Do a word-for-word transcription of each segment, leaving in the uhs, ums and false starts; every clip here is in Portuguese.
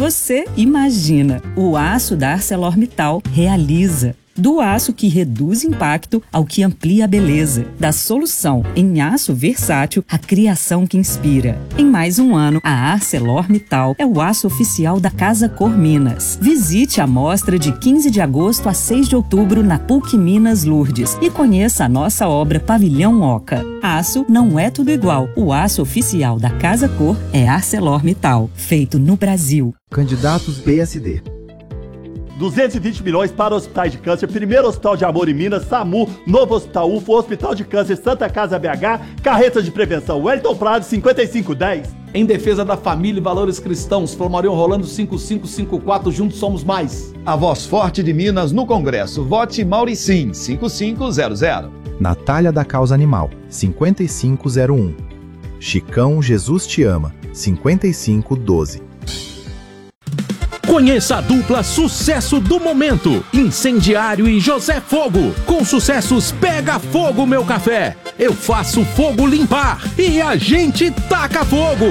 Você imagina, o aço da ArcelorMittal realiza. Do aço que reduz impacto ao que amplia a beleza. Da solução em aço versátil à criação que inspira. Em mais um ano, a ArcelorMittal é o aço oficial da Casa Cor Minas. Visite a mostra de quinze de agosto a seis de outubro na P U C Minas Lourdes e conheça a nossa obra Pavilhão Oca. Aço não é tudo igual. O aço oficial da Casa Cor é ArcelorMittal, feito no Brasil. Candidatos B S D. duzentos e vinte milhões para hospitais de câncer, primeiro hospital de amor em Minas, SAMU, novo hospital U F O, hospital de câncer Santa Casa B H, carretas de prevenção Wellington Prado cinquenta e cinco dez. Em defesa da família e valores cristãos, Flormarion Rolando cinco cinco cinco quatro, juntos somos mais. A voz forte de Minas no Congresso, vote Mauricim cinco cinco zero zero. Natália da Causa Animal, cinquenta e cinco zero um. Chicão Jesus Te Ama, cinquenta e cinco doze. Conheça a dupla sucesso do momento, Incendiário e José Fogo. Com sucessos Pega Fogo Meu Café, Eu Faço Fogo Limpar e A Gente Taca Fogo.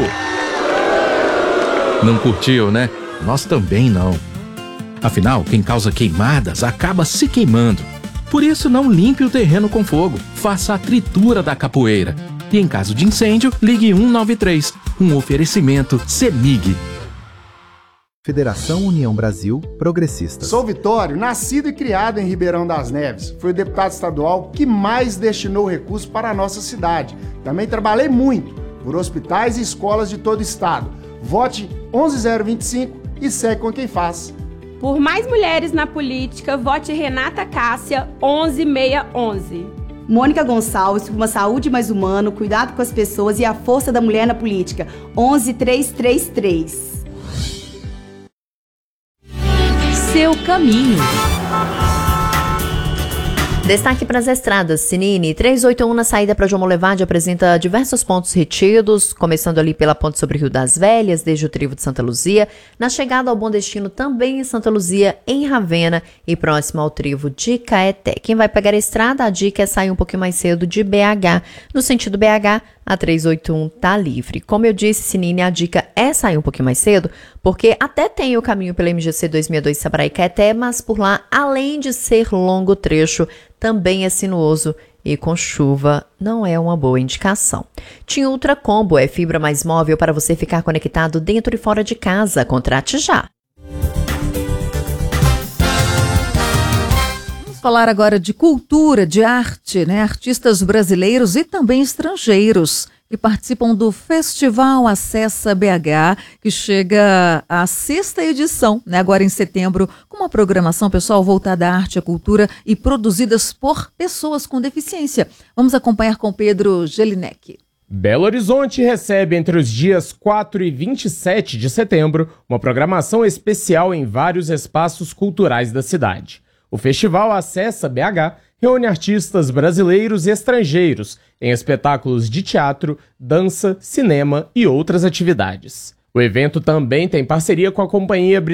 Não curtiu, né? Nós também não. Afinal, quem causa queimadas acaba se queimando. Por isso, não limpe o terreno com fogo, faça a tritura da capoeira. E em caso de incêndio, ligue um nove três, um oferecimento CEMIG. Federação União Brasil Progressistas. Sou Vitório, nascido e criado em Ribeirão das Neves. Fui o deputado estadual que mais destinou recursos para a nossa cidade. Também trabalhei muito por hospitais e escolas de todo o estado. Vote onze zero vinte e cinco e segue com quem faz. Por mais mulheres na política, vote Renata Cássia onze seis onze. Mônica Gonçalves, por uma saúde mais humana, cuidado com as pessoas e a força da mulher na política. onze três três três. Seu caminho. Destaque para as estradas. Sinine trezentos e oitenta e um na saída para João Molevade apresenta diversos pontos retidos, começando ali pela ponte sobre o Rio das Velhas, desde o Trevo de Santa Luzia, na chegada ao Bom Destino também em Santa Luzia, em Ravena e próximo ao Trevo de Caeté. Quem vai pegar a estrada, a dica é sair um pouquinho mais cedo de B H. No sentido B H, a trezentos e oitenta e um tá livre. Como eu disse, Sinine, a dica é sair um pouquinho mais cedo, porque até tem o caminho pela M G C duzentos e sessenta e dois Sabará e Caeté, mas por lá, além de ser longo trecho, também é sinuoso e com chuva não é uma boa indicação. Tim Ultra Combo é fibra mais móvel para você ficar conectado dentro e fora de casa. Contrate já. Vamos falar agora de cultura, de arte, né? Artistas brasileiros e também estrangeiros que participam do Festival Acessa B H, que chega à sexta edição, né, agora em setembro, com uma programação, pessoal, voltada à arte e à cultura e produzidas por pessoas com deficiência. Vamos acompanhar com Pedro Gelinek. Belo Horizonte recebe entre os dias quatro e vinte e sete de setembro uma programação especial em vários espaços culturais da cidade. O Festival Acessa B H reúne artistas brasileiros e estrangeiros em espetáculos de teatro, dança, cinema e outras atividades. O evento também tem parceria com a companhia